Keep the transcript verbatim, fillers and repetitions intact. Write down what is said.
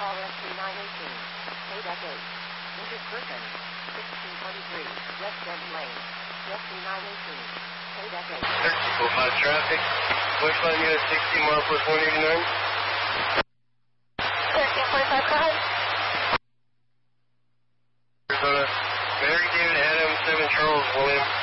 call S three nine one eight. K eight. Injured person. sixteen twenty-three. West Bend Lane. S three nine one eight. K eight. thirty-four five traffic. Westline U S sixty, mile plus one eighty-nine. thirteen forty-five, go ahead. Arizona. Mary David Adam, seven Charles William.